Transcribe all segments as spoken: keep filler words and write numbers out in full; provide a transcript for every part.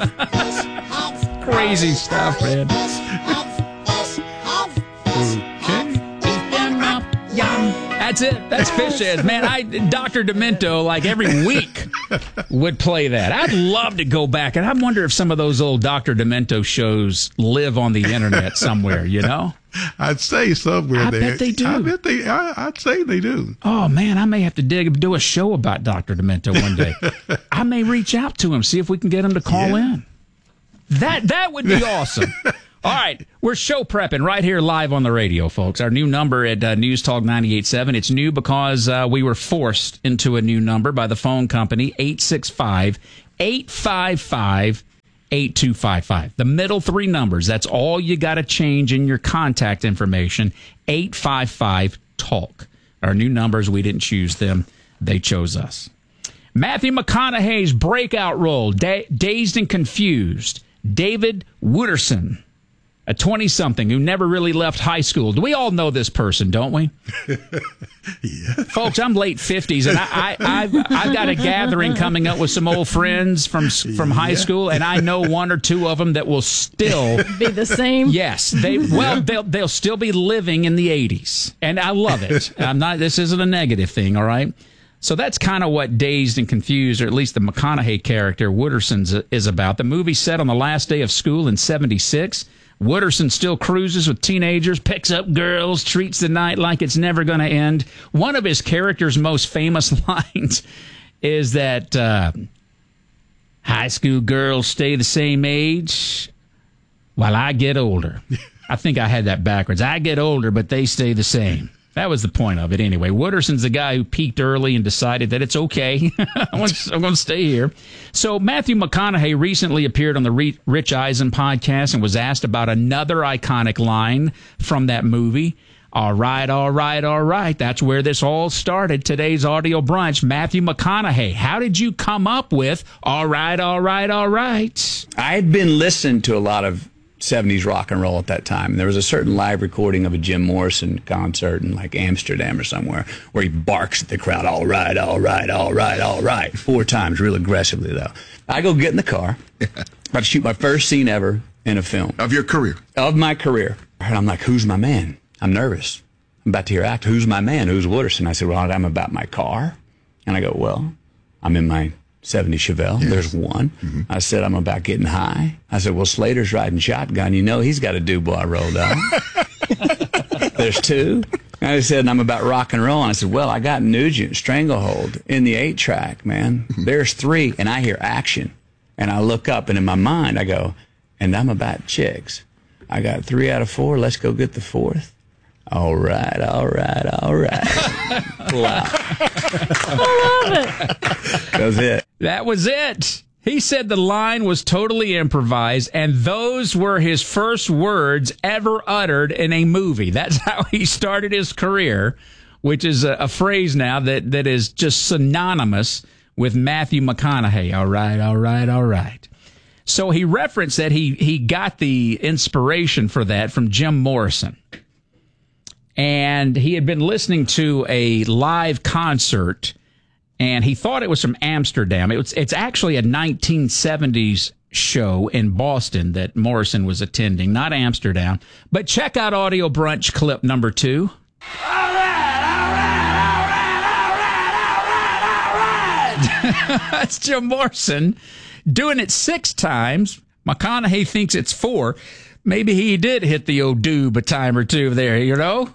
Crazy stuff, man. That's it. That's Fish Heads, man. I Doctor Demento, like every week, would play that. I'd love to go back, and I wonder if some of those old Doctor Demento shows live on the internet somewhere. You know, I'd say somewhere. I they, bet they do. I bet they. I, I'd say they do. Oh man, I may have to dig do a show about Doctor Demento one day. I may reach out to him, see if we can get him to call yeah. in. That that would be awesome. All right, we're show prepping right here live on the radio, folks. Our new number at uh, News Talk ninety-eight point seven. It's new because uh, we were forced into a new number by the phone company, eight six five, eight five five, eight two five five. The middle three numbers, that's all you got to change in your contact information, eight five five, talk. Our new numbers, we didn't choose them. They chose us. Matthew McConaughey's breakout role, da- Dazed and Confused. David Wooderson. A twenty-something who never really left high school. Do we all know this person, don't we? Yeah. Folks, I'm late fifties, and I, I, I've, I've got a gathering coming up with some old friends from from high yeah. school, and I know one or two of them that will still be the same. Yes, they well they'll they'll still be living in the eighties, and I love it. I'm not. This isn't a negative thing, all right. So that's kind of what Dazed and Confused, or at least the McConaughey character Wooderson's is about. The movie set on the last day of school in seventy-six. Wooderson still cruises with teenagers, picks up girls, treats the night like it's never going to end. One of his character's most famous lines is that uh, high school girls stay the same age while I get older. I think I had that backwards. I get older, but they stay the same. That was the point of it anyway. Wooderson's the guy who peaked early and decided that it's okay. I'm going to stay here. So Matthew McConaughey recently appeared on the Rich Eisen podcast and was asked about another iconic line from that movie. All right, all right, all right. That's where this all started. Today's audio brunch. Matthew McConaughey, how did you come up with all right, all right, all right? I had been listening to a lot of seventies rock and roll at that time. There was a certain live recording of a Jim Morrison concert in like Amsterdam or somewhere where he barks at the crowd, all right, all right, all right, all right, four times, real aggressively though. I go get in the car, about to shoot my first scene ever in a film. Of your career? Of my career. And I'm like, who's my man? I'm nervous. I'm about to hear act. Who's my man? Who's Wooderson? I said, well, I'm about my car. And I go, well, I'm in my seventy Chevelle. Yes. There's one. Mm-hmm. I said, I'm about getting high. I said, well, Slater's riding shotgun. You know he's got a Dubois rolled out. There's two. And I said, I'm about rock and roll. And I said, well, I got Nugent, Stranglehold in the eight track, man. Mm-hmm. There's three. And I hear action. And I look up, and in my mind, I go, and I'm about chicks. I got three out of four. Let's go get the fourth. All right, all right, all right. Wow. I love it. That was it. That was it. He said the line was totally improvised, and those were his first words ever uttered in a movie. That's how he started his career, which is a, a phrase now that, that is just synonymous with Matthew McConaughey. All right, all right, all right. So he referenced that he, he got the inspiration for that from Jim Morrison. And he had been listening to a live concert, and he thought it was from Amsterdam. It was, it's actually a nineteen seventies show in Boston that Morrison was attending, not Amsterdam. But check out Audio Brunch clip number two. All right, all right, all right, all right, all right, all right. That's Jim Morrison doing it six times. McConaughey thinks it's four. Maybe he did hit the old doob a time or two there, you know?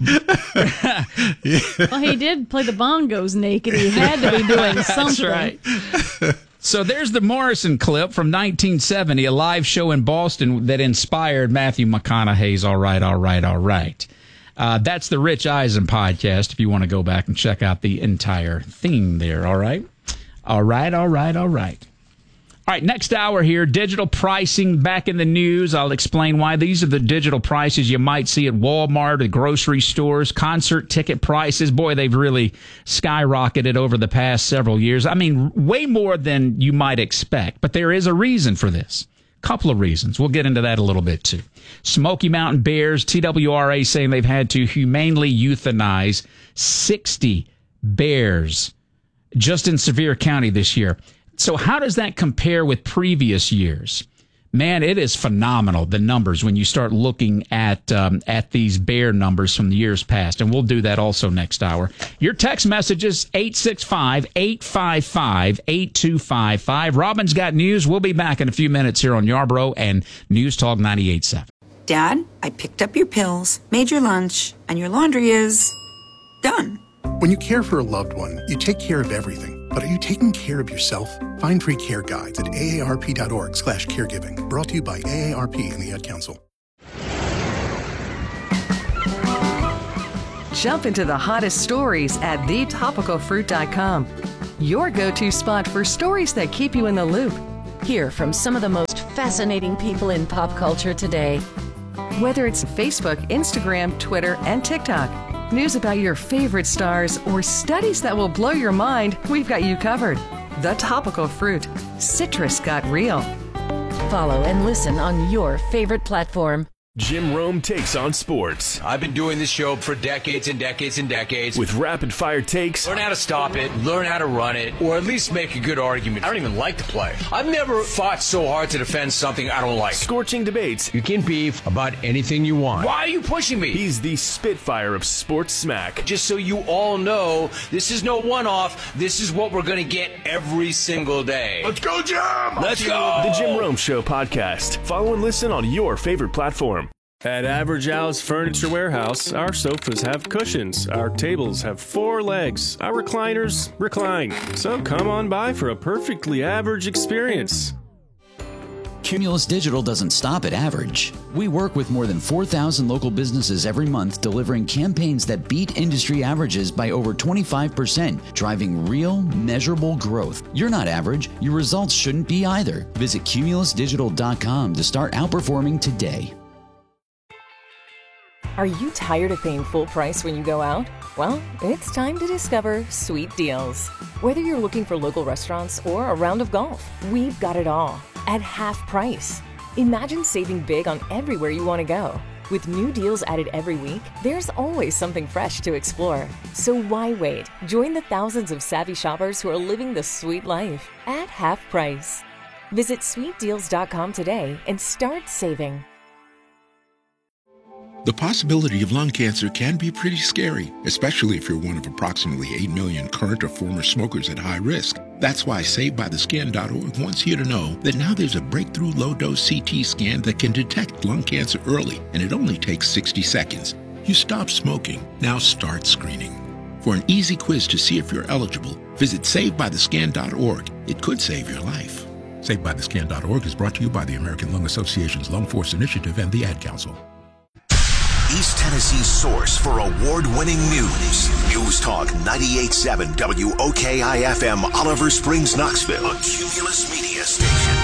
Well, he did play the bongos naked. He had to be doing something. That's right. So there's the Morrison clip from nineteen seventy, a live show in Boston that inspired Matthew McConaughey's All Right, All Right, All Right. Uh, that's the Rich Eisen podcast if you want to go back and check out the entire theme there, all right? All right, all right, all right. All right, next hour here, digital pricing back in the news. I'll explain why. These are the digital prices you might see at Walmart or grocery stores. Concert ticket prices, boy, they've really skyrocketed over the past several years. I mean, way more than you might expect, but there is a reason for this. Couple of reasons. We'll get into that a little bit, too. Smoky Mountain Bears, T W R A saying they've had to humanely euthanize sixty bears just in Sevier County this year. So how does that compare with previous years? Man, it is phenomenal, the numbers, when you start looking at um, at these bear numbers from the years past. And we'll do that also next hour. Your text messages, eight six five, eight five five, eight two five five. Robin's got news. We'll be back in a few minutes here on Yarborough and News Talk ninety-eight point seven. Dad, I picked up your pills, made your lunch, and your laundry is done. When you care for a loved one, you take care of everything. But are you taking care of yourself? Find free care guides at A A R P dot org slash caregiving. Brought to you by A A R P and the Ad Council. Jump into the hottest stories at the topical fruit dot com. Your go-to spot for stories that keep you in the loop. Hear from some of the most fascinating people in pop culture today. Whether it's Facebook, Instagram, Twitter, and TikTok. News about your favorite stars or studies that will blow your mind, we've got you covered. The Topical Fruit. Citrus got real. Follow and listen on your favorite platform. Jim Rome takes on sports. I've been doing this show for decades and decades and decades. With rapid-fire takes. Learn how to stop it, learn how to run it, or at least make a good argument. I don't even like to play. I've never fought so hard to defend something I don't like. Scorching debates. You can beef about anything you want. Why are you pushing me? He's the Spitfire of sports smack. Just so you all know, this is no one-off. This is what we're going to get every single day. Let's go, Jim! Let's go! The Jim Rome Show podcast. Follow and listen on your favorite platform. At Average Al's Furniture Warehouse, our sofas have cushions, our tables have four legs, our recliners recline. So come on by for a perfectly average experience. Cumulus Digital doesn't stop at average. We work with more than four thousand local businesses every month, delivering campaigns that beat industry averages by over twenty-five percent, driving real, measurable growth. You're not average. Your results shouldn't be either. Visit cumulus digital dot com to start outperforming today. Are you tired of paying full price when you go out? Well, it's time to discover Sweet Deals. Whether you're looking for local restaurants or a round of golf, we've got it all at half price. Imagine saving big on everywhere you want to go. With new deals added every week, there's always something fresh to explore. So why wait? Join the thousands of savvy shoppers who are living the sweet life at half price. Visit sweet deals dot com today and start saving. The possibility of lung cancer can be pretty scary, especially if you're one of approximately eight million current or former smokers at high risk. That's why Save By The Scan dot org wants you to know that now there's a breakthrough low-dose C T scan that can detect lung cancer early, and it only takes sixty seconds. You stop smoking, now start screening. For an easy quiz to see if you're eligible, visit Save By The Scan dot org. It could save your life. Save By The Scan dot org is brought to you by the American Lung Association's Lung Force Initiative and the Ad Council. East Tennessee's source for award-winning news. News Talk ninety-eight point seven W O K I F M, Oliver Springs, Knoxville. A Cumulus Media Station.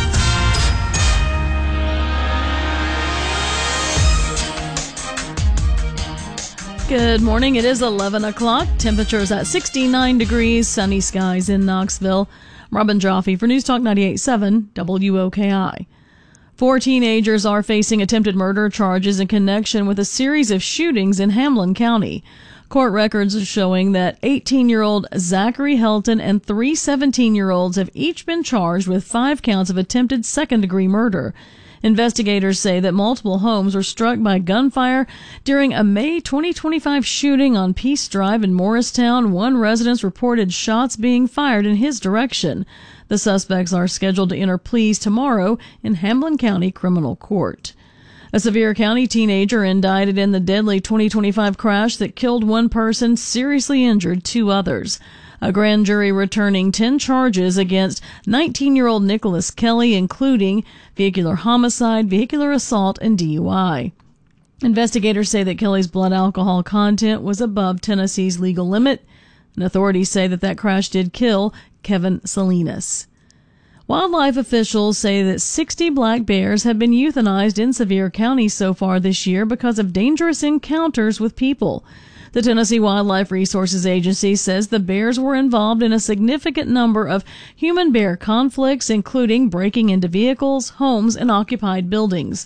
Good morning. It is eleven o'clock. Temperatures at sixty-nine degrees. Sunny skies in Knoxville. I'm Robin Jaffe for News Talk ninety-eight point seven W O K I. Four teenagers are facing attempted murder charges in connection with a series of shootings in Hamlin County. Court records are showing that eighteen-year-old Zachary Helton and three seventeen-year-olds have each been charged with five counts of attempted second-degree murder. Investigators say that multiple homes were struck by gunfire during a May twenty twenty-five shooting on Peace Drive in Morristown. One resident reported shots being fired in his direction. The suspects are scheduled to enter pleas tomorrow in Hamlin County Criminal Court. A Sevier County teenager indicted in the deadly twenty twenty-five crash that killed one person, seriously injured two others. A grand jury returning ten charges against nineteen-year-old Nicholas Kelly, including vehicular homicide, vehicular assault, and D U I. Investigators say that Kelly's blood alcohol content was above Tennessee's legal limit, and authorities say that that crash did kill Kevin Salinas. Wildlife officials say that sixty black bears have been euthanized in Sevier County so far this year because of dangerous encounters with people. The Tennessee Wildlife Resources Agency says the bears were involved in a significant number of human-bear conflicts, including breaking into vehicles, homes, and occupied buildings.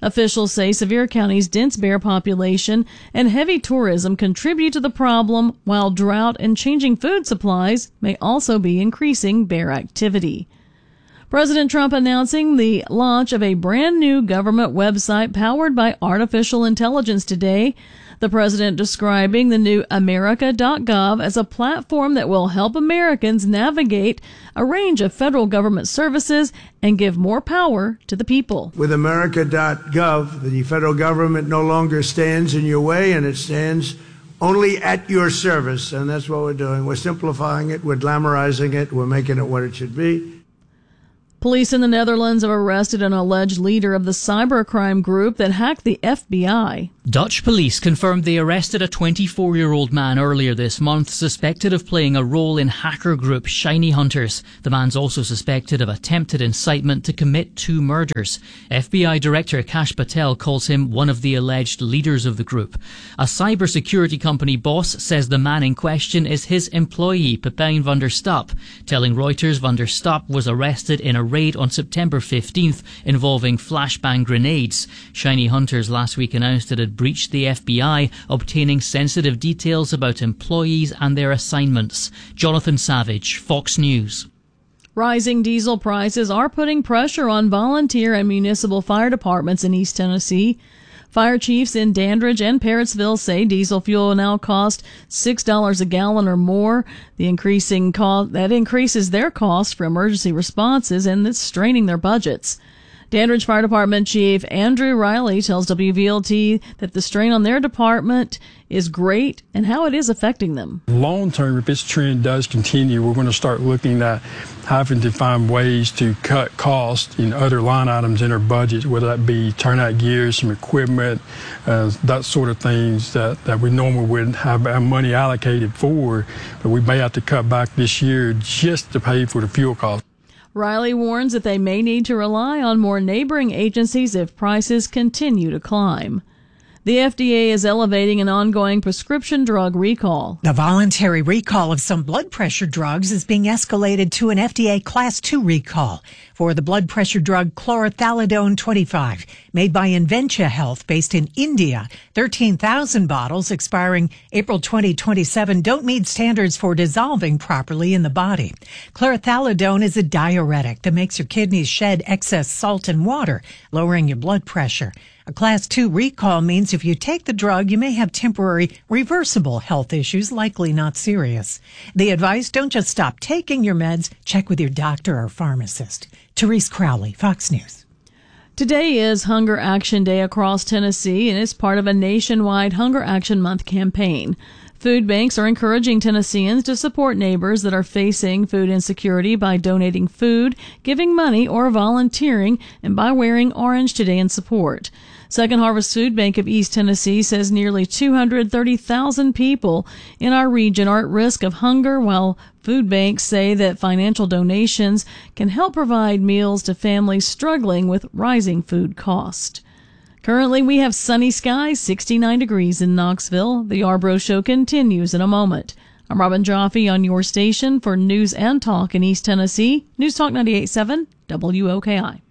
Officials say Sevier County's dense bear population and heavy tourism contribute to the problem, while drought and changing food supplies may also be increasing bear activity. President Trump announcing the launch of a brand new government website powered by artificial intelligence today. The president describing the new America dot gov as a platform that will help Americans navigate a range of federal government services and give more power to the people. With America dot gov, the federal government no longer stands in your way, and it stands only at your service. And that's what we're doing. We're simplifying it. We're glamorizing it. We're making it what it should be. Police in the Netherlands have arrested an alleged leader of the cybercrime group that hacked the F B I. Dutch police confirmed they arrested a twenty-four-year-old man earlier this month suspected of playing a role in hacker group Shiny Hunters. The man's also suspected of attempted incitement to commit two murders. F B I Director Kash Patel calls him one of the alleged leaders of the group. A cybersecurity company boss says the man in question is his employee, Pepijn van der Stap, telling Reuters van der Stap was arrested in a raid on September fifteenth involving flashbang grenades. Shiny Hunters last week announced it had breached the F B I, obtaining sensitive details about employees and their assignments. Jonathan Savage, Fox News. Rising diesel prices are putting pressure on volunteer and municipal fire departments in East Tennessee. Fire chiefs in Dandridge and Parrotsville say diesel fuel now costs six dollars a gallon or more. The increasing cost that increases their cost for emergency responses, and it's straining their budgets. Dandridge Fire Department Chief Andrew Riley tells W V L T that the strain on their department is great and how it is affecting them. Long term, if this trend does continue, we're going to start looking at having to find ways to cut costs in other line items in our budget, whether that be turnout gear, some equipment, uh, that sort of things that, that we normally would have our money allocated for, but we may have to cut back this year just to pay for the fuel costs. Riley warns that they may need to rely on more neighboring agencies if prices continue to climb. The F D A is elevating an ongoing prescription drug recall. The voluntary recall of some blood pressure drugs is being escalated to an F D A Class two recall for the blood pressure drug chlorothalidone twenty-five, made by Inventia Health based in India. thirteen thousand bottles expiring April twenty twenty-seven don't meet standards for dissolving properly in the body. Chlorothalidone is a diuretic that makes your kidneys shed excess salt and water, lowering your blood pressure. A Class two recall means if you take the drug, you may have temporary reversible health issues, likely not serious. The advice: don't just stop taking your meds, check with your doctor or pharmacist. Therese Crowley, Fox News. Today is Hunger Action Day across Tennessee, and it's part of a nationwide Hunger Action Month campaign. Food banks are encouraging Tennesseans to support neighbors that are facing food insecurity by donating food, giving money, or volunteering, and by wearing orange today in support. Second Harvest Food Bank of East Tennessee says nearly two hundred thirty thousand people in our region are at risk of hunger, while food banks say that financial donations can help provide meals to families struggling with rising food costs. Currently, we have sunny skies, sixty-nine degrees in Knoxville. The Yarbrough Show continues in a moment. I'm Robin Joffe on your station for News and Talk in East Tennessee. News Talk ninety-eight point seven W O K I.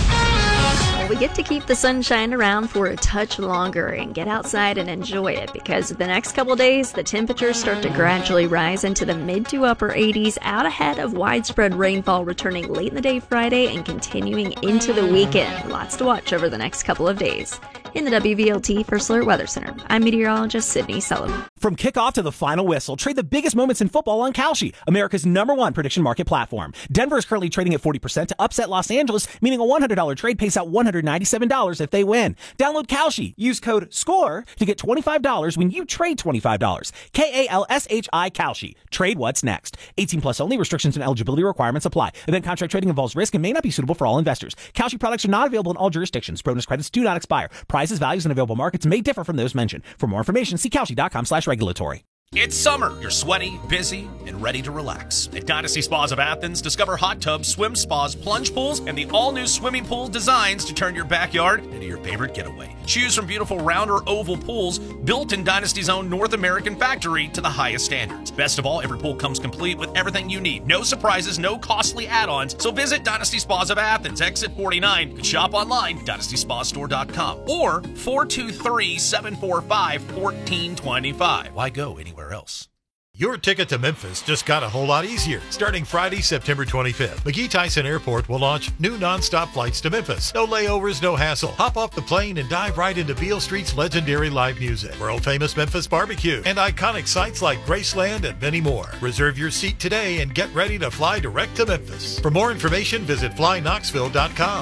We get to keep the sunshine around for a touch longer and get outside and enjoy it, because the next couple days the temperatures start to gradually rise into the mid to upper eighties, out ahead of widespread rainfall returning late in the day Friday and continuing into the weekend. Lots to watch over the next couple of days. In the W V L T First Alert Weather Center, I'm meteorologist Sydney Sullivan. From kickoff to the final whistle, trade the biggest moments in football on Kalshi, America's number one prediction market platform. Denver is currently trading at forty percent to upset Los Angeles, meaning a one hundred dollars trade pays out one hundred ninety-seven dollars if they win. Download Kalshi. Use code SCORE to get twenty-five dollars when you trade twenty-five dollars. K A L S H I Kalshi. Trade what's next. eighteen plus only. Restrictions and eligibility requirements apply. Event contract trading involves risk and may not be suitable for all investors. Kalshi products are not available in all jurisdictions. Bonus credits do not expire. Prices, values, and available markets may differ from those mentioned. For more information, see Kalshi dot com slash regulatory. It's summer. You're sweaty, busy, and ready to relax. At Dynasty Spas of Athens, discover hot tubs, swim spas, plunge pools, and the all-new swimming pool designs to turn your backyard into your favorite getaway. Choose from beautiful round or oval pools built in Dynasty's own North American factory to the highest standards. Best of all, every pool comes complete with everything you need. No surprises, no costly add-ons. So visit Dynasty Spas of Athens, exit forty-nine. You can shop online, dynasty spa store dot com or four two three, seven four five, one four two five. Why go anywhere else? Your ticket to Memphis just got a whole lot easier. Starting Friday, September twenty-fifth, McGee Tyson Airport will launch new nonstop flights to Memphis. No layovers, no hassle. Hop off the plane and dive right into Beale Street's legendary live music, world-famous Memphis barbecue, and iconic sites like Graceland and many more. Reserve your seat today and get ready to fly direct to Memphis. For more information, visit fly knoxville dot com.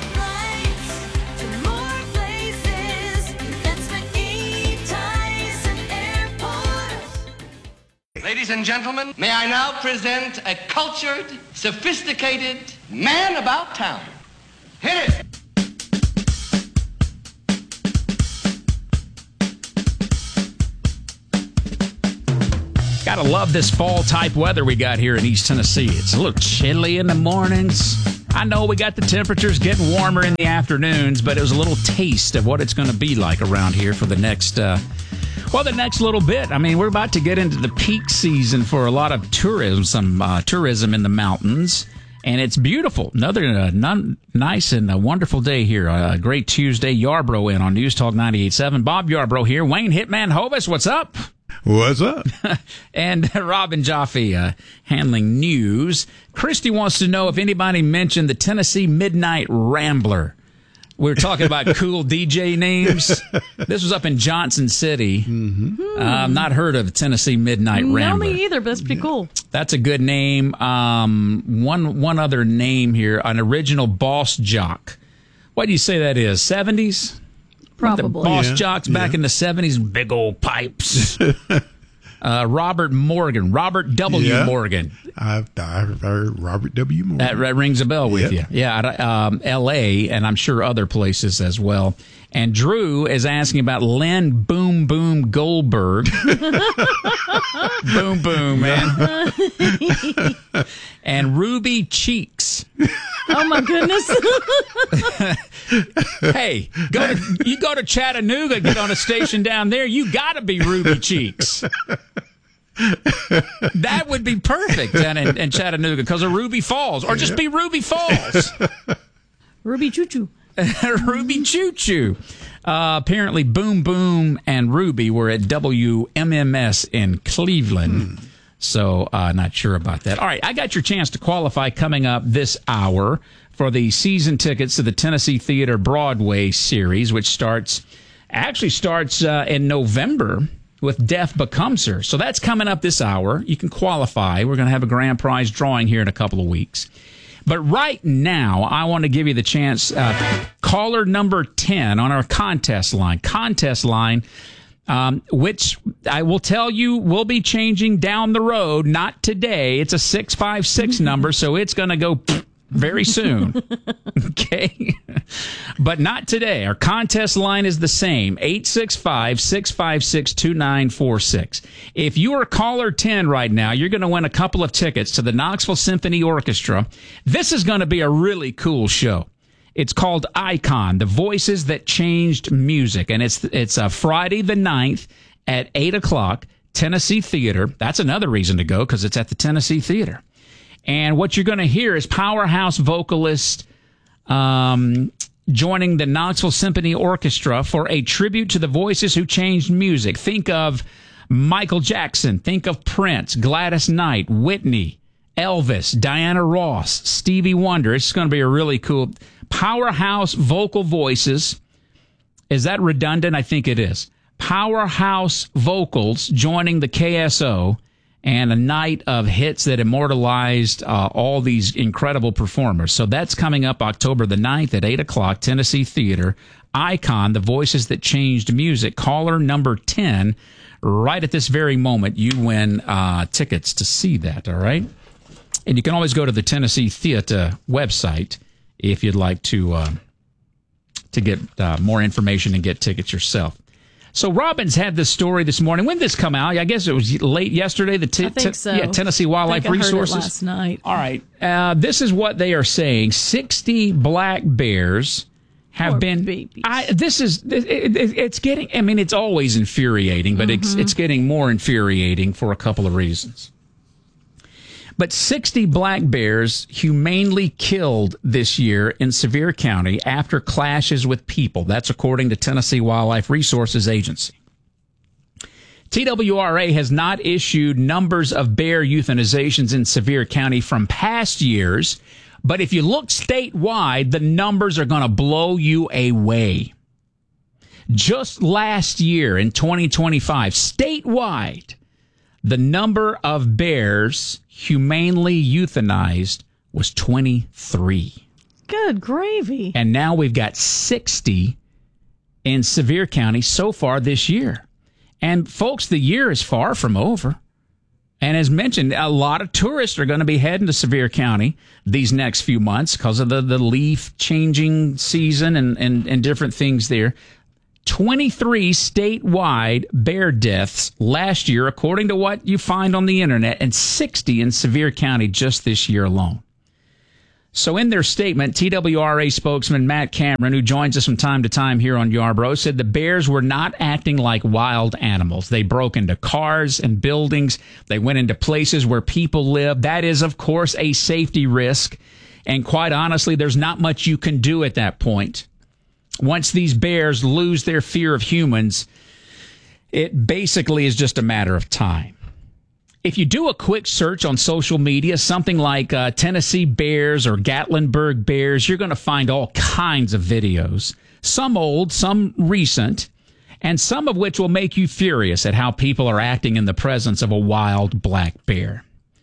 Ladies and gentlemen, may I now present a cultured, sophisticated man about town. Hit it! Gotta love this fall type weather we got here in East Tennessee. It's a little chilly in the mornings. I know we got the temperatures getting warmer in the afternoons, but it was a little taste of what it's going to be like around here for the next uh, Well, the next little bit. I mean, we're about to get into the peak season for a lot of tourism, some uh, tourism in the mountains, and it's beautiful. Another uh, non- nice and uh, wonderful day here. A uh, great Tuesday. Yarbrough in on News Talk ninety-eight point seven. Bob Yarbrough here. Wayne Hitman Hovis, what's up? What's up? And Robin Jaffe uh, handling news. Christy wants to know if anybody mentioned the Tennessee Midnight Rambler. We were talking about cool D J names. This was up in Johnson City. Mm-hmm. Uh, I've not heard of Tennessee Midnight Rambler. No, me either, but that's pretty cool. That's a good name. Um, one one other name here, an original Boss Jock. What do you say that is, seventies? Probably. The Boss Yeah, Jocks back yeah. in the seventies, big old pipes. Uh, Robert Morgan, Robert W. Yeah. Morgan. I've, I've heard Robert W. Morgan. That, that rings a bell with Yep. you. Yeah, um, L A, and I'm sure other places as well. And Drew is asking about Len Boom Boom Goldberg. Boom Boom, man. And Ruby Cheeks. Oh, my goodness. Hey, go to, you go to Chattanooga, get on a station down there, you got to be Ruby Cheeks. That would be perfect down in, in Chattanooga because of Ruby Falls. Or just be Ruby Falls. Ruby Choo Choo. Ruby Choo Choo. Uh, apparently, Boom Boom and Ruby were at W M M S in Cleveland. Hmm. So, uh, not sure about that. All right, I got your chance to qualify coming up this hour for the season tickets to the Tennessee Theater Broadway series, which starts, actually starts uh, in November with Death Becomes Her. So that's coming up this hour. You can qualify. We're going to have a grand prize drawing here in a couple of weeks. But right now, I want to give you the chance. Uh, caller number ten on our contest line. Contest line, um, which I will tell you will be changing down the road, not today. It's a six five six number, so it's going to go very soon. Okay? But not today. Our contest line is the same, eight six five, six five six, two nine four six. If you are caller ten right now, you're going to win a couple of tickets to the Knoxville Symphony Orchestra. This is going to be a really cool show. It's called Icon, the Voices That Changed Music. And it's it's a Friday the ninth at eight o'clock, Tennessee Theater. That's another reason to go because it's at the Tennessee Theater. And what you're going to hear is powerhouse vocalist um, joining the Knoxville Symphony Orchestra for a tribute to the voices who changed music. Think of Michael Jackson. Think of Prince, Gladys Knight, Whitney, Elvis, Diana Ross, Stevie Wonder. It's going to be a really cool powerhouse vocal voices. Is that redundant? I think it is. Powerhouse vocals joining the K S O. And a night of hits that immortalized uh, all these incredible performers. So that's coming up October the ninth at eight o'clock, Tennessee Theater. Icon, the Voices That Changed Music. Caller number ten. Right at this very moment, you win uh, tickets to see that, all right? And you can always go to the Tennessee Theater website if you'd like to, uh, to get uh, more information and get tickets yourself. So Robbins had this story this morning. When did this come out? I guess it was late yesterday. The t- I think so. Yeah, Tennessee Wildlife I think I Resources. heard it last night. All right. Uh, this is what they are saying. sixty black bears have Poor been. babies. I, this is. It, it, it's getting. I mean, it's always infuriating, but mm-hmm. it's it's getting more infuriating for a couple of reasons. But sixty black bears humanely killed this year in Sevier County after clashes with people. That's according to Tennessee Wildlife Resources Agency. T W R A has not issued numbers of bear euthanizations in Sevier County from past years, but if you look statewide, the numbers are going to blow you away. Just last year in twenty twenty-five, statewide, the number of bears humanely euthanized was twenty-three. Good gravy. And now we've got sixty in Sevier County so far this year. And folks, the year is far from over. And as mentioned, a lot of tourists are going to be heading to Sevier County these next few months because of the, the leaf changing season and, and, and different things there. twenty-three statewide bear deaths last year, according to what you find on the internet, and sixty in Sevier County just this year alone. So in their statement, T W R A spokesman Matt Cameron, who joins us from time to time here on Yarborough, said the bears were not acting like wild animals. They broke into cars and buildings. They went into places where people live. That is, of course, a safety risk. And quite honestly, there's not much you can do at that point. Once these bears lose their fear of humans, it basically is just a matter of time. If you do a quick search on social media, something like uh, Tennessee Bears or Gatlinburg Bears, you're going to find all kinds of videos, some old, some recent, and some of which will make you furious at how people are acting in the presence of a wild black bear.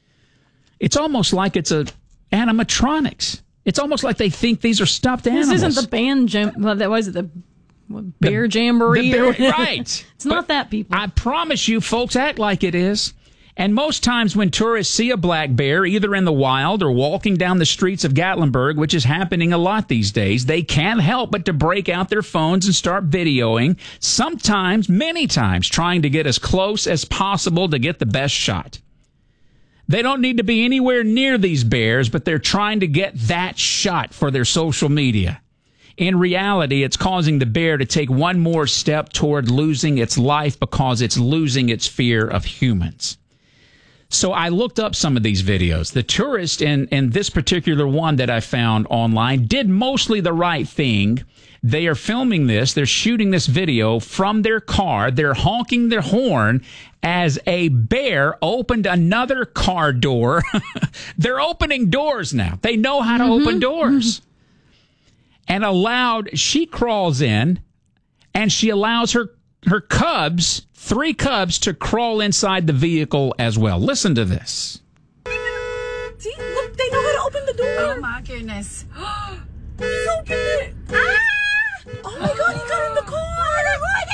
It's almost like it's a animatronics. It's almost like they think these are stuffed animals. This isn't the band jam. Well, that was it. The what, bear the, jamboree. The bear, right. It's not that, people. I promise you, folks act like it is. And most times when tourists see a black bear, either in the wild or walking down the streets of Gatlinburg, which is happening a lot these days, they can't help but to break out their phones and start videoing, sometimes, many times, trying to get as close as possible to get the best shot. They don't need to be anywhere near these bears, but they're trying to get that shot for their social media. In reality, it's causing the bear to take one more step toward losing its life because it's losing its fear of humans. So I looked up some of these videos. The tourist in, in this particular one that I found online did mostly the right thing. They are filming this. They're shooting this video from their car. They're honking their horn as a bear opened another car door. They're opening doors now. They know how to mm-hmm. open doors. Mm-hmm. And allowed, she crawls in and she allows her, her cubs, three cubs, to crawl inside the vehicle as well. Listen to this. See, look, they know how to open the door. Oh my goodness. He's opened it. Ah! Oh my God, he got in the car.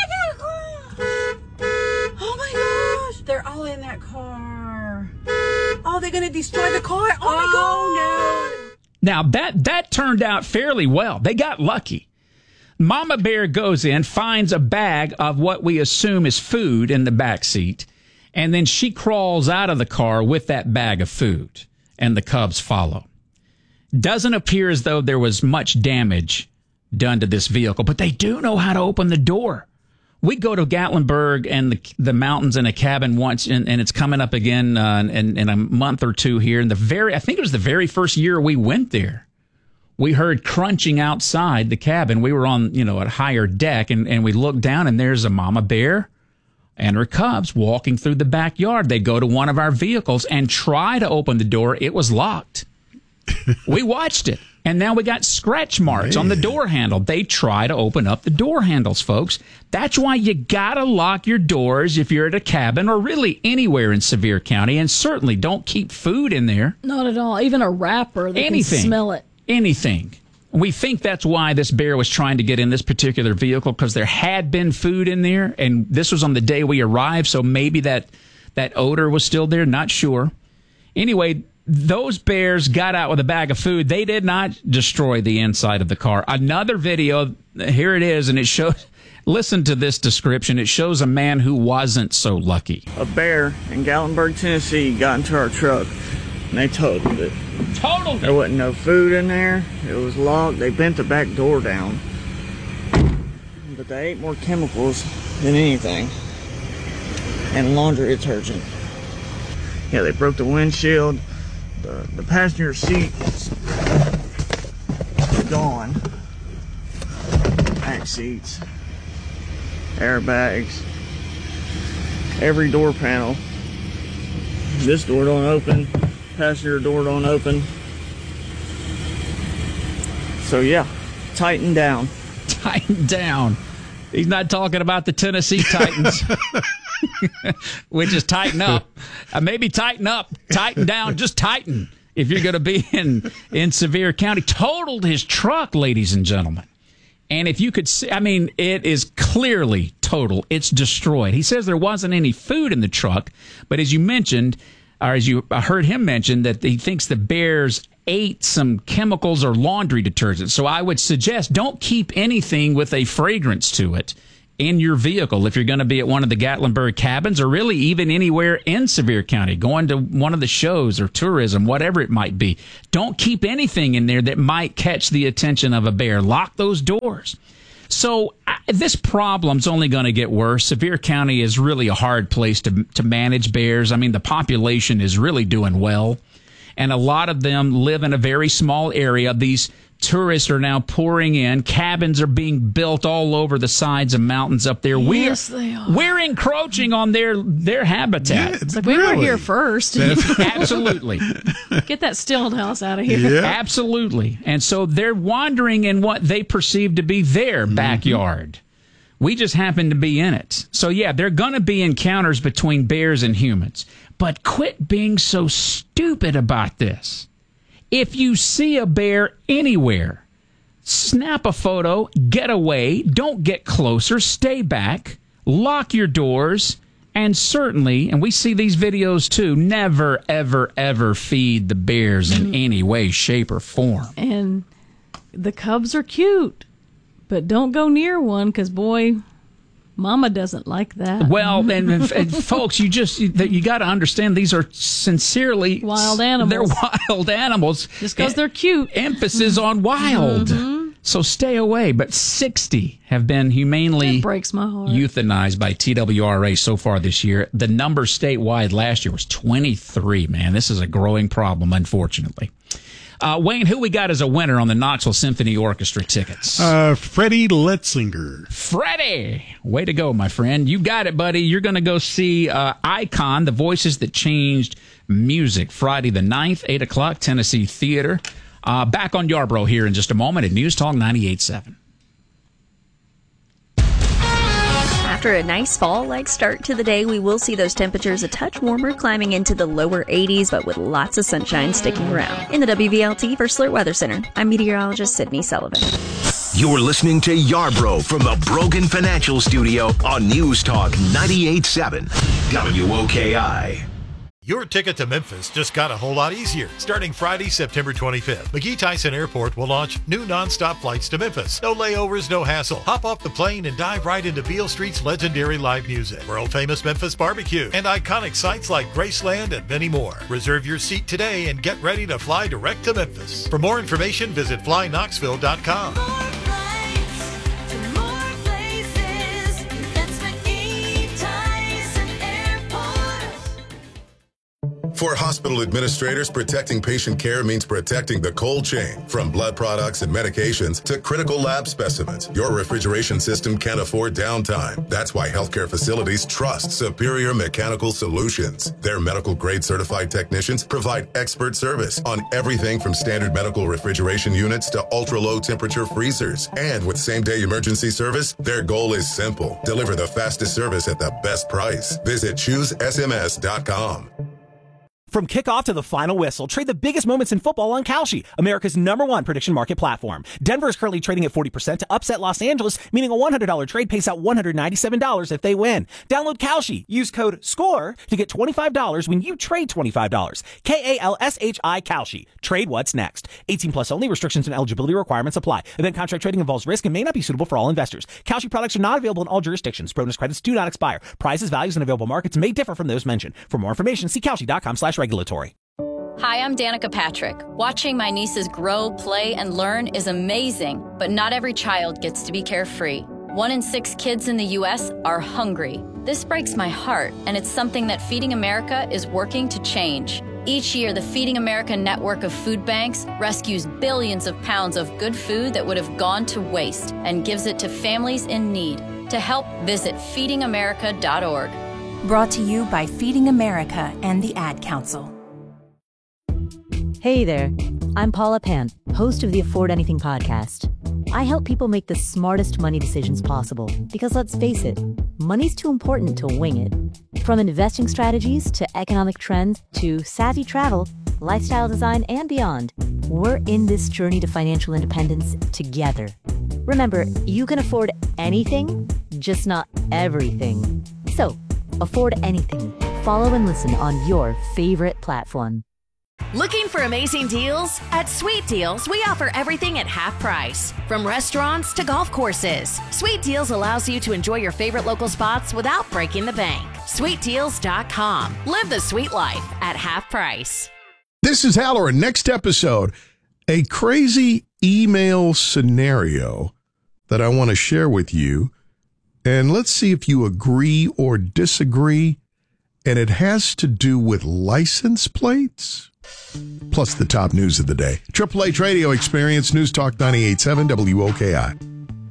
Oh my gosh. They're all in that car. Oh, they're going to destroy the car. Oh my God. No. Now, that, that turned out fairly well. They got lucky. Mama Bear goes in, finds a bag of what we assume is food in the back seat, and then she crawls out of the car with that bag of food, and the cubs follow. Doesn't appear as though there was much damage done to this vehicle, but they do know how to open the door. We go to Gatlinburg and the, the mountains in a cabin once, and, and it's coming up again uh, in, in a month or two here. And the very, I think it was the very first year we went there. We heard crunching outside the cabin. We were on, you know, a higher deck, and, and we looked down, and there's a mama bear and her cubs walking through the backyard. They go to one of our vehicles and try to open the door. It was locked. We watched it, and now we got scratch marks Man. on the door handle. They try to open up the door handles, folks. That's why you got to lock your doors if you're at a cabin or really anywhere in Sevier County, and certainly don't keep food in there. Not at all. Even a wrapper, they Anything. can smell it. Anything. We think that's why this bear was trying to get in this particular vehicle, because there had been food in there, and this was on the day we arrived, so maybe that, that odor was still there, not sure. Anyway, those bears got out with a bag of food. They did not destroy the inside of the car. Another video, here it is, and it shows, Listen to this description. It shows a man who wasn't so lucky. A bear in Gatlinburg, Tennessee got into our truck and they totaled it. Totaled it? There wasn't no food in there. It was locked. They bent the back door down. But they ate more chemicals than anything. And laundry detergent. Yeah, they broke the windshield. The, the passenger seat is gone. Back seats. Airbags. Every door panel. This door don't open. Passenger door don't open. So yeah, tighten down. Tighten down. He's not talking about the Tennessee Titans. Which is tighten up. Uh, maybe tighten up. Tighten down. Just tighten. If you're going to be in, in Sevier County. Totaled his truck, ladies and gentlemen. And if you could see, I mean, it is clearly total. It's destroyed. He says there wasn't any food in the truck, but as you mentioned, or as you heard him mention, that he thinks the bears ate some chemicals or laundry detergent. So I would suggest don't keep anything with a fragrance to it in your vehicle if you're going to be at one of the Gatlinburg cabins or really even anywhere in Sevier County, going to one of the shows or tourism, whatever it might be. Don't keep anything in there that might catch the attention of a bear. Lock those doors. So uh, this problem's only going to get worse. Sevier County is really a hard place to to manage bears. I mean, the population is really doing well, and a lot of them live in a very small area. These tourists are now pouring in. Cabins are being built all over the sides of mountains up there. Yes, we're, they are. We're encroaching on their their habitat. Yeah, It's like, we were really. here first. Absolutely. Get that stilled house out of here. Yeah. Absolutely. And so they're wandering in what they perceive to be their Mm-hmm. backyard. We just happen to be in it. So, yeah, there are going to be encounters between bears and humans. But quit being so stupid about this. If you see a bear anywhere, snap a photo, get away, don't get closer, stay back, lock your doors, and certainly, and we see these videos too, never, ever, ever feed the bears in any way, shape, or form. And the cubs are cute, but don't go near one because, boy, Mama doesn't like that. Well, and, and folks, you just you, you got to understand these are sincerely Wild animals. They're wild animals. Just because they're cute. Emphasis on wild. Mhm. So stay away. But sixty have been humanely It breaks my heart. euthanized by T W R A so far this year. The number statewide last year was twenty-three. Man, this is a growing problem, unfortunately. Uh, Wayne, who we got as a winner on the Knoxville Symphony Orchestra tickets? Uh, Freddie Letzinger. Freddie! Way to go, my friend. You got it, buddy. You're going to go see uh, Icon, The Voices That Changed Music, Friday the ninth, eight o'clock, Tennessee Theater. Uh, back on Yarborough here in just a moment at News Talk ninety-eight point seven. After a nice fall-like start to the day, we will see those temperatures a touch warmer, climbing into the lower eighties, but with lots of sunshine sticking around. In the W V L T First Alert Weather Center, I'm meteorologist Sydney Sullivan. You're listening to Yarborough from the Brogan Financial Studio on News Talk ninety-eight point seven W O K I. Your ticket to Memphis just got a whole lot easier. Starting Friday, September twenty-fifth, McGee Tyson Airport will launch new nonstop flights to Memphis. No layovers, no hassle. Hop off the plane and dive right into Beale Street's legendary live music, world-famous Memphis barbecue, and iconic sites like Graceland and many more. Reserve your seat today and get ready to fly direct to Memphis. For more information, visit fly knoxville dot com. For hospital administrators, protecting patient care means protecting the cold chain. From blood products and medications to critical lab specimens, your refrigeration system can't afford downtime. That's why healthcare facilities trust Superior Mechanical Solutions. Their medical-grade certified technicians provide expert service on everything from standard medical refrigeration units to ultra-low temperature freezers. And with same-day emergency service, their goal is simple: deliver the fastest service at the best price. Visit choose S M S dot com. From kickoff to the final whistle, trade the biggest moments in football on Kalshi, America's number one prediction market platform. Denver is currently trading at forty percent to upset Los Angeles, meaning a one hundred dollars trade pays out one hundred ninety-seven dollars if they win. Download Kalshi. Use code SCORE to get twenty-five dollars when you trade twenty-five dollars. K A L S H I Kalshi. Trade what's next. eighteen plus only. Restrictions and eligibility requirements apply. Event contract trading involves risk and may not be suitable for all investors. Kalshi products are not available in all jurisdictions. Bonus credits do not expire. Prices, values, and available markets may differ from those mentioned. For more information, see Kalshi.com slash regulatory. Hi, I'm Danica Patrick. Watching my nieces grow, play, and learn is amazing, but not every child gets to be carefree. One in six kids in the U S are hungry. This breaks my heart, and it's something that Feeding America is working to change. Each year, the Feeding America network of food banks rescues billions of pounds of good food that would have gone to waste and gives it to families in need. To help, visit feeding america dot org. Brought to you by Feeding America and the Ad Council. Hey there, I'm Paula Pant, host of the Afford Anything podcast. I help people make the smartest money decisions possible because, let's face it, money's too important to wing it. From investing strategies to economic trends to savvy travel, lifestyle design, and beyond, we're in this journey to financial independence together. Remember, you can afford anything, just not everything. So, afford anything. Follow and listen on your favorite platform. Looking for amazing deals? At Sweet Deals, we offer everything at half price. From restaurants to golf courses, Sweet Deals allows you to enjoy your favorite local spots without breaking the bank. sweet deals dot com. Live the sweet life at half price. This is Halloran. Next episode, a crazy email scenario that I want to share with you. And let's see if you agree or disagree. And it has to do with license plates. Plus the top news of the day. Triple H Radio Experience, News Talk ninety-eight point seven W O K I.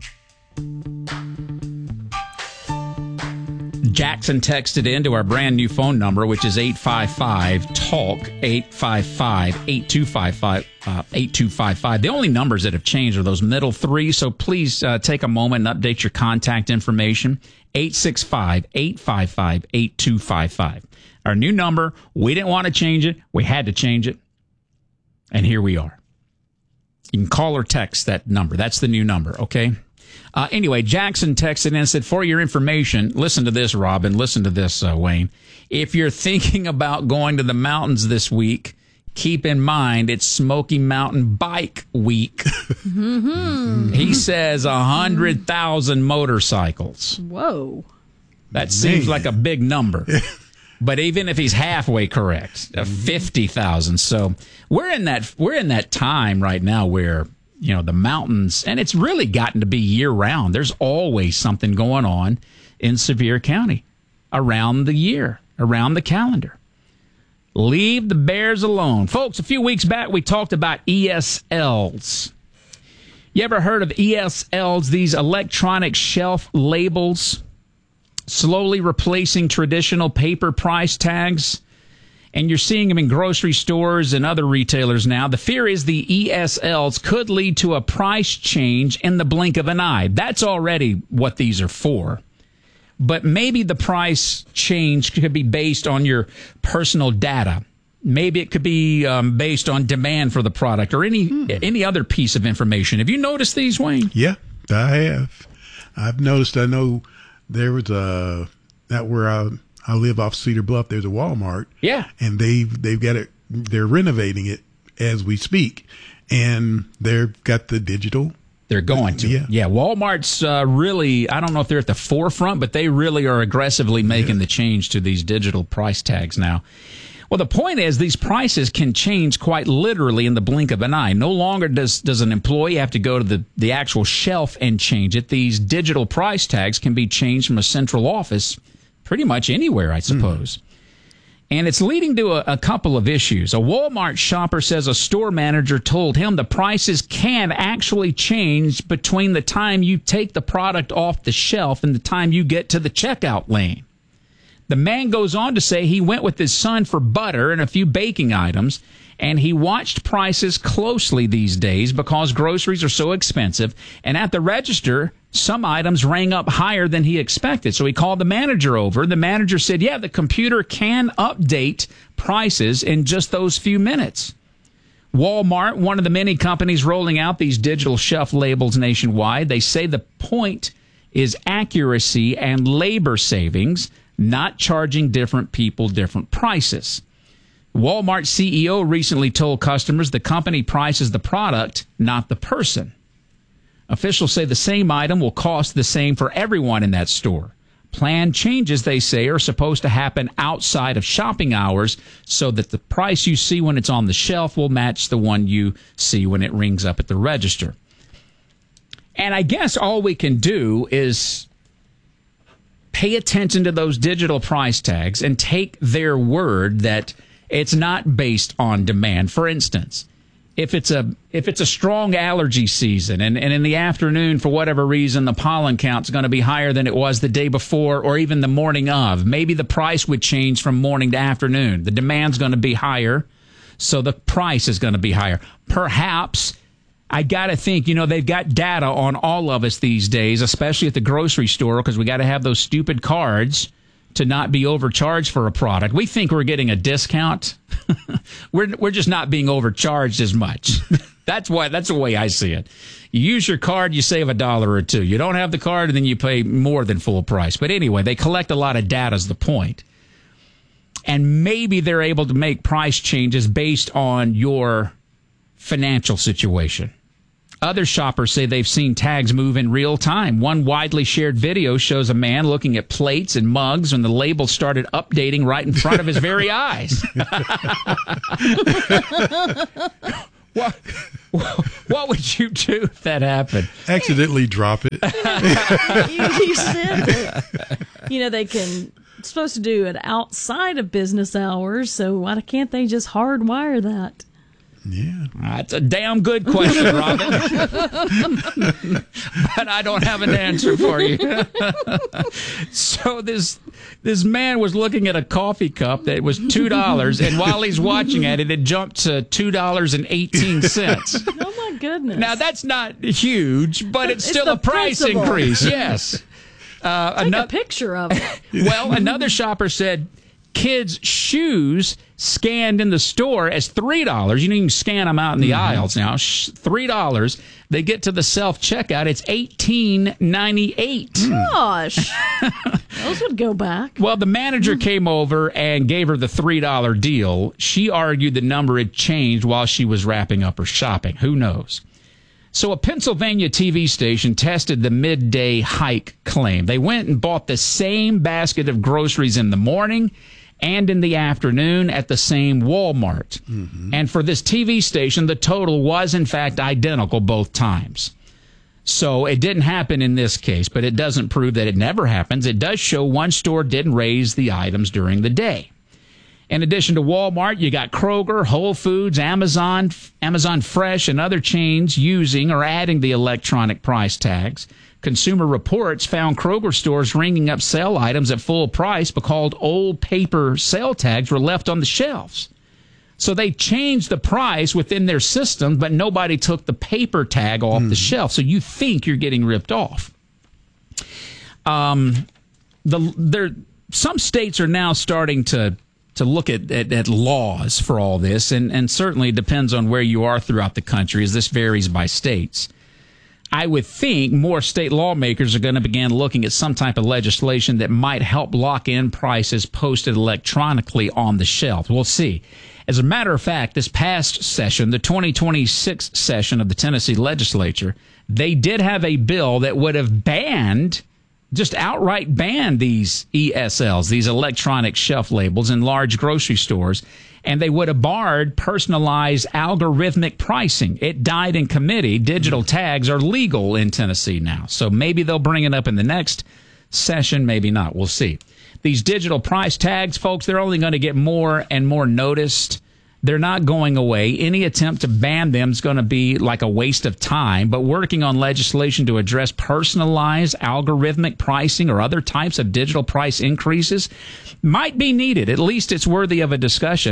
Jackson texted into our brand new phone number, which is eight five five talk, eight five five, eight two five five, uh, eight two five five. The only numbers that have changed are those middle three, so please uh, take a moment and update your contact information, eight six five, eight five five, eight two five five. Our new number, we didn't want to change it. We had to change it. And here we are. You can call or text that number. That's the new number, okay? Uh, anyway, Jackson texted in and said, for your information, listen to this, Robin. Listen to this, uh, Wayne. If you're thinking about going to the mountains this week, keep in mind it's Smoky Mountain Bike Week. Mm-hmm. He says one hundred thousand motorcycles. Whoa. That seems Man. like a big number. But even if he's halfway correct, uh, fifty thousand. So we're in that we're in that time right now where, you know, the mountains, and it's really gotten to be year round. There's always something going on in Sevier County around the year, around the calendar. Leave the bears alone. Folks, a few weeks back we talked about E S Ls. You ever heard of E S Ls, these electronic shelf labels? Slowly replacing traditional paper price tags, and you're seeing them in grocery stores and other retailers now. The fear is the E S Ls could lead to a price change in the blink of an eye. That's already what these are for. But maybe the price change could be based on your personal data. Maybe it could be um, based on demand for the product or any hmm. any other piece of information. Have you noticed these, Wayne? Yeah, I have. I've noticed. I know. There was a, that where I, I live off Cedar Bluff, there's a Walmart. Yeah. And they've, they've got it, they're renovating it as we speak. And they've got the digital. They're going to. Yeah. Yeah. Walmart's uh, really, I don't know if they're at the forefront, but they really are aggressively making yeah. the change to these digital price tags now. Well, the point is these prices can change quite literally in the blink of an eye. No longer does does an employee have to go to the, the actual shelf and change it. These digital price tags can be changed from a central office pretty much anywhere, I suppose. Mm. And it's leading to a, a couple of issues. A Walmart shopper says a store manager told him the prices can actually change between the time you take the product off the shelf and the time you get to the checkout lane. The man goes on to say he went with his son for butter and a few baking items, And he watched prices closely these days because groceries are so expensive. And at the register, some items rang up higher than he expected. So he called the manager over. The manager said, yeah, the computer can update prices in just those few minutes. Walmart, one of the many companies rolling out these digital shelf labels nationwide, they say the point is accuracy and labor savings, not charging different people different prices. Walmart C E O recently told customers the company prices the product, not the person. Officials say the same item will cost the same for everyone in that store. Planned changes, they say, are supposed to happen outside of shopping hours so that the price you see when it's on the shelf will match the one you see when it rings up at the register. And I guess all we can do is pay attention to those digital price tags and take their word that it's not based on demand. For instance, if it's a if it's a strong allergy season and, and in the afternoon, for whatever reason, the pollen count's going to be higher than it was the day before or even the morning of, maybe the price would change from morning to afternoon. The demand's going to be higher, so the price is going to be higher. Perhaps, I got to think, you know, they've got data on all of us these days, especially at the grocery store, because we got to have those stupid cards to not be overcharged for a product. We think we're getting a discount. we're we're just not being overcharged as much. That's why that's the way I see it. You use your card, you save a dollar or two. You don't have the card, and then you pay more than full price. But anyway, they collect a lot of data is the point. And maybe they're able to make price changes based on your financial situation. Other shoppers say they've seen tags move in real time. One widely shared video shows a man looking at plates and mugs when the label started updating right in front of his very eyes. what, what would you do if that happened? Accidentally drop it. you, you said that, you know, they can supposed to do it outside of business hours, so why can't they just hardwire that? Yeah. That's a damn good question, Robin. But I don't have an answer for you. So this this man was looking at a coffee cup that was two dollars, and while he's watching it, it had jumped to two dollars and eighteen cents. Oh, my goodness. Now, that's not huge, but it's, It's still the a price principle. increase, yes. Uh, Take ano- a picture of it. Well, another shopper said kids' shoes scanned in the store as three dollars. You know, you can scan them out in the mm-hmm. aisles now. three dollars. They get to the self-checkout. It's eighteen ninety-eight. Gosh. Those would go back. Well, the manager came over and gave her the three dollars deal. She argued the number had changed while she was wrapping up her shopping. Who knows? So a Pennsylvania T V station tested the midday hike claim. They went and bought the same basket of groceries in the morning and in the afternoon at the same Walmart. Mm-hmm. And for this T V station, the total was, in fact, identical both times. So it didn't happen in this case, but it doesn't prove that it never happens. It does show one store didn't raise the items during the day. In addition to Walmart, you got Kroger, Whole Foods, Amazon, Amazon Fresh, and other chains using or adding the electronic price tags. Consumer Reports found Kroger stores ringing up sale items at full price because old paper sale tags were left on the shelves. So they changed the price within their system, but nobody took the paper tag off mm. the shelf. So you think you're getting ripped off. Um, the there some states are now starting to to look at, at, at laws for all this, and, and certainly it depends on where you are throughout the country, as this varies by states. I would think more state lawmakers are going to begin looking at some type of legislation that might help lock in prices posted electronically on the shelf. We'll see. As a matter of fact, this past session, the twenty twenty-six session of the Tennessee legislature, they did have a bill that would have banned just outright banned these E S Ls, these electronic shelf labels in large grocery stores, and they would have barred personalized algorithmic pricing. It died in committee. Digital tags are legal in Tennessee now, so maybe they'll bring it up in the next session, maybe not. We'll see. These digital price tags, folks, they're only going to get more and more noticed. They're not going away. Any attempt to ban them is going to be like a waste of time, but working on legislation to address personalized algorithmic pricing or other types of digital price increases might be needed. At least it's worthy of a discussion.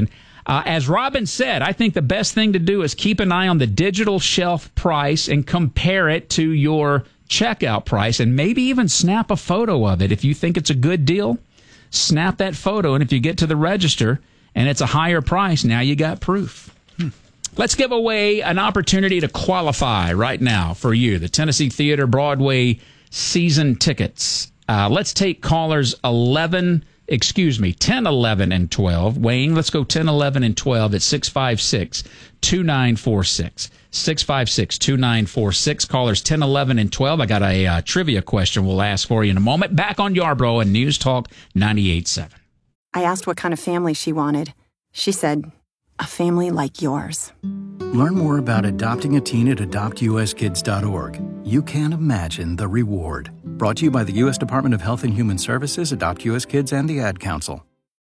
Uh, as Robin said, I think the best thing to do is keep an eye on the digital shelf price and compare it to your checkout price, and maybe even snap a photo of it. If you think it's a good deal, snap that photo, and if you get to the register and it's a higher price, now you got proof. Hmm. Let's give away an opportunity to qualify right now for you, the Tennessee Theater Broadway season tickets. Uh, let's take callers eleven, excuse me, ten, eleven, and twelve. Wayne, let's go ten, eleven, and twelve at six five six, two nine four six. six five six, two nine four six. Callers ten, eleven, and twelve. I got a uh, trivia question we'll ask for you in a moment. Back on Yarborough and News Talk ninety-eight point seven. I asked what kind of family she wanted. She said, a family like yours. Learn more about adopting a teen at adopt u s kids dot org. You can't imagine the reward. Brought to you by the U S Department of Health and Human Services, Adopt U S Kids, and the Ad Council.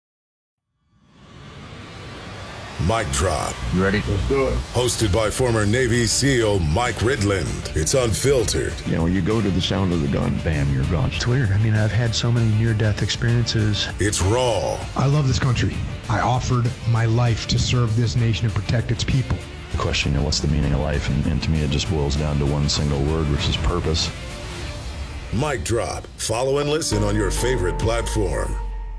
Mic Drop. You ready? Let's do it. Hosted by former Navy SEAL Mike Ridland. It's unfiltered. You know, when you go to the sound of the gun, bam, you're gone. It's weird. I mean, I've had so many near-death experiences. It's raw. I love this country. I offered my life to serve this nation and protect its people. The question, you know, what's the meaning of life? And, and to me, it just boils down to one single word, which is purpose. Mic Drop. Follow and listen on your favorite platform.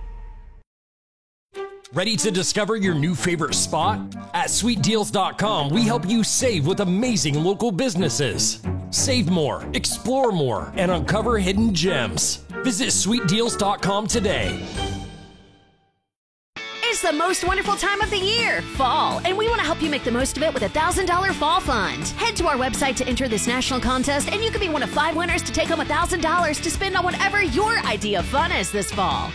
Ready to discover your new favorite spot? At sweet deals dot com, we help you save with amazing local businesses. Save more, explore more, and uncover hidden gems. Visit sweet deals dot com today. It's the most wonderful time of the year, fall, and we want to help you make the most of it with a one thousand dollars Fall Fund. Head to our website to enter this national contest, and you can be one of five winners to take home one thousand dollars to spend on whatever your idea of fun is this fall.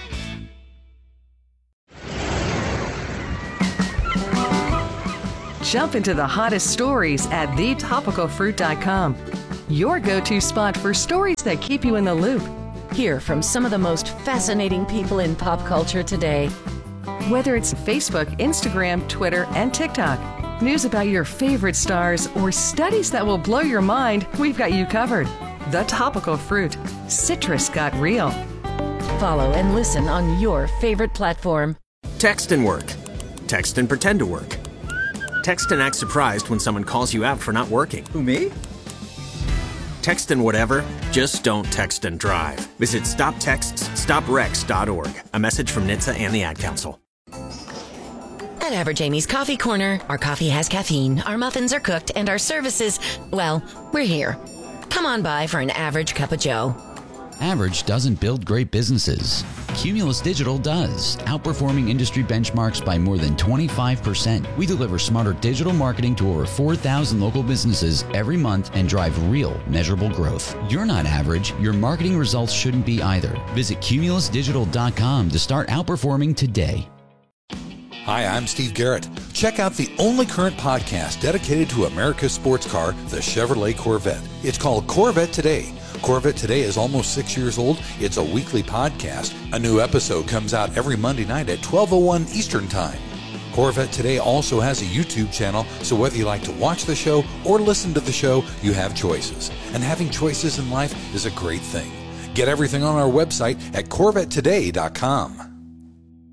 Jump into the hottest stories at the topical fruit dot com. Your go-to spot for stories that keep you in the loop. Hear from some of the most fascinating people in pop culture today. Whether it's Facebook, Instagram, Twitter, and TikTok, news about your favorite stars, or studies that will blow your mind, we've got you covered. The Topical Fruit. Citrus got real. Follow and listen on your favorite platform. Text and work. Text and pretend to work. Text and act surprised when someone calls you out for not working. Who, me? Text and whatever, just don't text and drive. Visit stop texts stop wrecks dot org. A message from N H T S A and the Ad Council. At Average Amy's Coffee Corner, our coffee has caffeine, our muffins are cooked, and our services, well, we're here. Come on by for an average cup of joe. Average doesn't build great businesses. Cumulus Digital does, outperforming industry benchmarks by more than twenty-five percent. We deliver smarter digital marketing to over four thousand local businesses every month and drive real, measurable growth. You're not average. Your marketing results shouldn't be either. Visit cumulus digital dot com to start outperforming today. Hi, I'm Steve Garrett. Check out the only current podcast dedicated to America's sports car, the Chevrolet Corvette. It's called Corvette Today. Corvette Today is almost six years old. It's a weekly podcast. A new episode comes out every Monday night at twelve oh one Eastern Time. Corvette Today also has a YouTube channel, so whether you like to watch the show or listen to the show, you have choices. And having choices in life is a great thing. Get everything on our website at corvette today dot com.